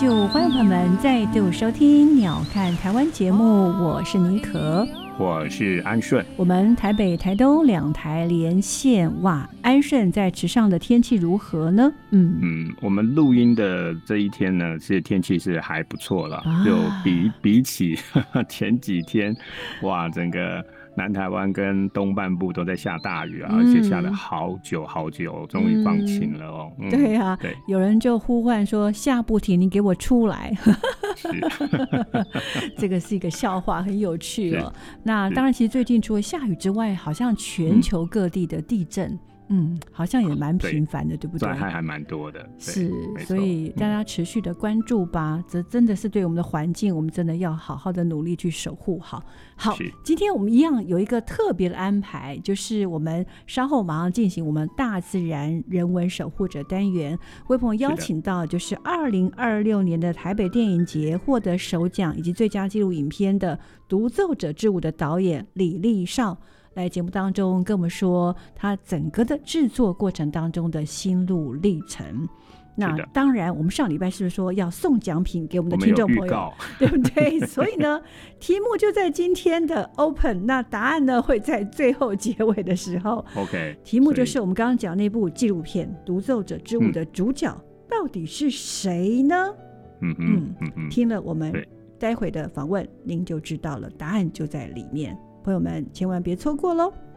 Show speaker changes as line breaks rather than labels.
就欢迎朋友们再度收听鸟看台湾节目，我是妮可，
我是安顺。
我们台北台东两台连线。哇，安顺在池上的天气如何呢？
我们录音的这一天呢，其实天气是还不错了，就比起前几天，哇，整个南台湾跟东半部都在下大雨啊，而且下了好久好久，终于放晴了哦。
对啊，
对，
有人就呼唤说下不停，你给我出来。这个是一个笑话，很有趣哦。那当然，其实最近除了下雨之外，好像全球各地的地震。好像也蛮频繁的，对不对？
灾害还蛮多的，
是，所以大家持续的关注吧，这真的是对我们的环境，我们真的要好好的努力去守护好。好，今天我们一样有一个特别的安排，就是我们稍后马上进行我们大自然人文守护者单元，为朋友邀请到就是2026年的台北电影节获得首奖以及最佳纪录影片的《独奏者之舞》的导演李立少。来节目当中跟我们说他整个的制作过程当中的心路历程。那当然我们上礼拜是不是说要送奖品给我们的听众朋友，对不对？所以呢题目就在今天的 Open， 那答案呢会在最后结尾的时候。
OK，
题目就是我们刚刚讲那部纪录片《独奏者之舞》的主角到底是谁呢？听了我们待会的访问您就知道了，答案就在里面，朋友们千万别错过咯。